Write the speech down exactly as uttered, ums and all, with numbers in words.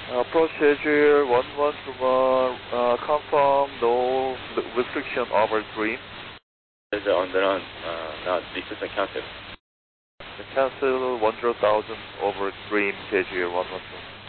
Approach schedule one one two one, uh, confirm no restriction over green. There's on the run, uh, now this is a cancel. Cancel one zero thousand over green schedule one one two.